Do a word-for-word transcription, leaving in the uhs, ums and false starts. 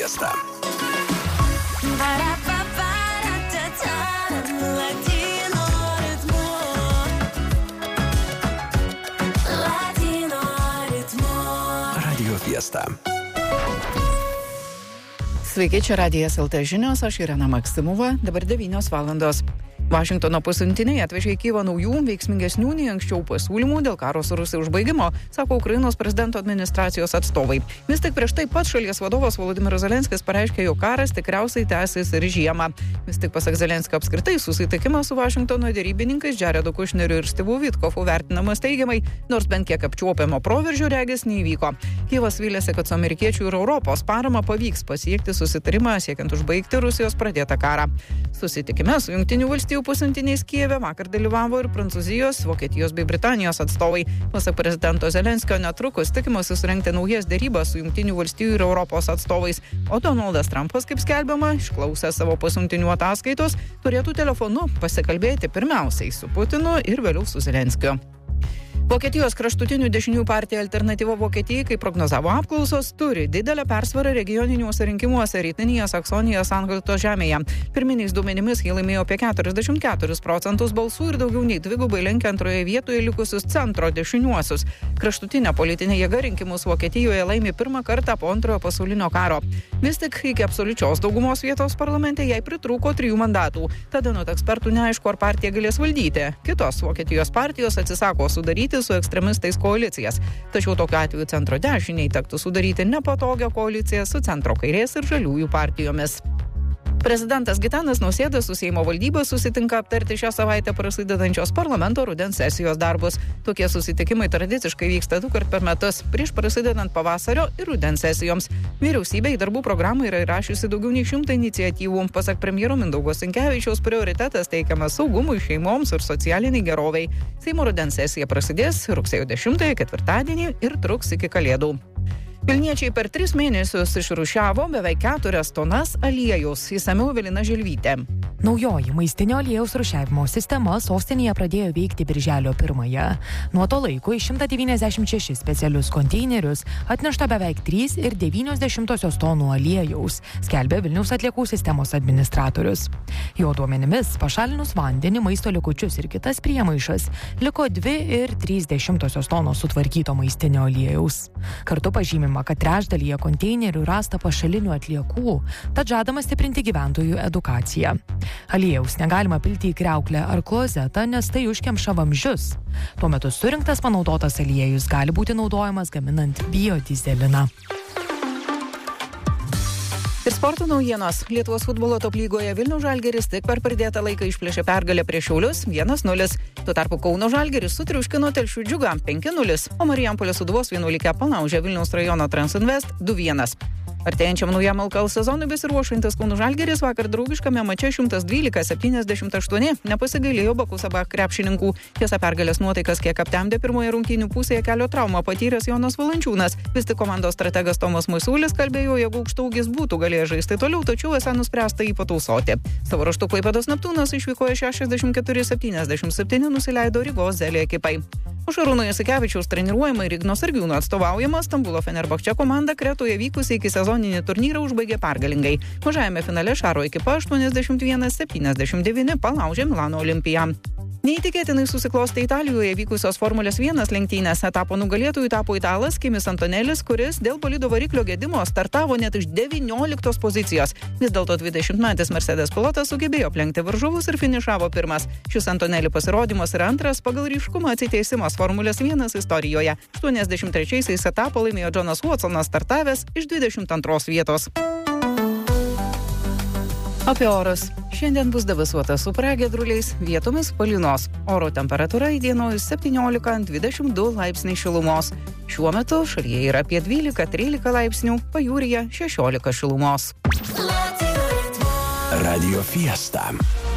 Fiesta. Radio Fiesta. Sveiki, čia Radijas L T žinios, aš Irena Maksimova, dabar devynios valandos. Vašingtono pasiuntiniai atvežė į Kyjivą naujų, veiksmingesnių nei anksčiau pasiūlymų dėl karo su Rusija užbaigimo, sako Ukrainos prezidento administracijos atstovai. Vis tik prieš tai pats šalies vadovas Volodymyras Zelenskis pareiškė, jog karas tikriausiai tęsis ir žiemą. Vis tik pasak Zelenskio apskritai susitikimas su Vašingtono derybininkais Jaredu Kušneriu ir Stivu Vitkofu vertinamas teigiamai, nors bent kiek apčiuopiamo proveržio regis neįvyko. Kyjivas vylėsi, kad su amerikiečių ir Europos parama pavyks pasiekti susitarimą siekiant užbaigti Rusijos pradėtą karą. Susitikime su Jungtinių valstijų pasiuntiniais Kyjive vakar dalyvavo ir Prancūzijos, Vokietijos bei Britanijos atstovai. Pasak prezidento Zelenskio, netrukus tikimasi surengti naujas derybas su Jungtinių valstijų ir Europos atstovais, o Donaldas Trumpas, kaip skelbiama, išklausęs savo pasiuntinių ataskaitos, turėtų telefonu pasikalbėti pirmiausiai su Putinu ir vėliau su Zelenskiu. Vokietijos kraštutinių dešinių partija Alternatyva Vokietijai, kaip prognozavo apklausos, turi didelę persvarą regioniniuose rinkimuose rytinėje Saksonijos Anhalto žemėje. Pirminiais duomenimis jie laimėjo apie keturiasdešimt keturis procentus balsų ir daugiau nei dvigubai lenkia antroje vietoje likusius centro dešiniuosius. Kraštutinė politinė jėga rinkimus Vokietijoje laimė pirmą kartą po antrojo pasaulinio karo. Vis tik iki absoliučios daugumos vietos parlamente jai pritrūko trijų mandatų. Tada nuo ekspertų neaišku, ar partija galės valdyti. Kitos Vokietijos partijos atsisako sudaryti su ekstremistais koalicijas. Tačiau tokiu atveju centro dešiniai tektų sudaryti nepatogią koaliciją su centro kairės ir žaliųjų partijomis. Prezidentas Gitanas Nausėda su Seimo valdyba susitinka aptarti šią savaitę prasidedančios parlamento rudens sesijos darbus. Tokie susitikimai tradiciškai vyksta du kart per metus, prieš prasidedant pavasario ir rudens sesijoms. Vyriausybė į darbų programą yra įrašiusi daugiau nei šimtą iniciatyvų. Pasak premjero Mindaugo Sinkevičiaus prioritetas teikiamas saugumui, šeimoms ir socialiniai geroviai. Seimo rudens sesija prasidės rugsėjo dešimtąją ketvirtadienį ir truks iki Kalėdų. Vilniečiai per tris mėnesius išrūšiavo beveik keturias tonas aliejaus. Išsamiau Evelina Želvytė. Naujoji maistinio aliejaus rūšiavimo sistema sostinėje pradėjo veikti birželio pirmąją. Nuo to laiko į šimtą devyniasdešimt šešis specialius konteinerius atnešta beveik trys ir devynios dešimtosios tonų aliejaus, skelbė Vilniaus atliekų sistemos administratorius. Jo duomenimis, pašalinus vandenį, maisto likučius ir kitas priemaišas, liko dvi ir trys dešimtosios tonos sutvarkyto maistinio aliejaus. Kartu pažymima, kad trečdalyje konteinerių rasta pašalinių atliekų, tad žadama stiprinti gyventojų edukaciją. Aliejaus negalima pilti į kriauklę ar klozetą, nes tai užkemša vamzdžius. Tuo metu surinktas panaudotas aliejus gali būti naudojamas gaminant biodizeliną. Ir sporto naujienos. Lietuvos futbolo top lygoje Vilniaus Žalgiris tik per pridėtą laiką išplėšė pergalę prieš Šiaulius vienas nulis. Tuo tarpu Kauno Žalgiris sutriuškino Telšių Džiugą penki nulis, o Marijampolės Sūduvos vienuolikę palaužė Vilniaus rajono Transinvest du vienas. Artėjančiam naujam L K L sezonui besiruošiantis Kauno Žalgiris vakar draugiškame mače šimtas dvylika septyniasdešimt aštuoni nepasigailėjo Baku Sabach krepšininkų. Tiesa, pergalės nuotaikas kiek aptemdė pirmoje rungtynių pusėje kelio traumą patyręs Jonas Valančiūnas. Vis tik komandos strategas Tomas Masiulis kalbėjo, jog aukštaūgis būtų galėjęs žaisti toliau, tačiau esą nuspręsta jį patausoti. Savo ruožtu Klaipėdos Neptūnas išvykoje šešiasdešimt keturi septyniasdešimt septyni nusileido Rygos Zelė ekipai. O Šarūno Jasikevičiaus treniruojama ir Igno Sargiūno atstovaujama Stambulo Fenerbahče komanda Kretoje vykusi iki sezoninį turnyrą užbaigė pergalingai. Mažajame finale Šaro ekipa aštuoniasdešimt vienas septyniasdešimt devyni palaužė Milano Olimpiją. Neįtikėtinai susiklostė Italijoje vykusios Formulės vienas lenktynės. Etapo nugalėtojų tapo italas Kimis Antonelis, kuris dėl bolido variklio gedimo startavo net iš devynioliktos pozicijos. Vis dėlto dvidešimtmetis Mercedes pilotas sugebėjo aplenkti varžovus ir finišavo pirmas. Šis Antoneli pasirodymas yra antras pagal ryškumą atsiteisimas Formulės vienas istorijoje. aštuoniasdešimt trečiaisiais etapą laimėjo Džonas Watsonas, startavęs iš dvidešimt antros vietos. Apie orus. Šiandien bus debesuota su pragiedruliais, vietomis palynos. Oro temperatūra įdienojus septyniolika dvidešimt du laipsniai šilumos. Šiuo metu šalyje yra apie dvylika trylika laipsnių, pajūryje šešiolika šilumos. Radio Fiesta.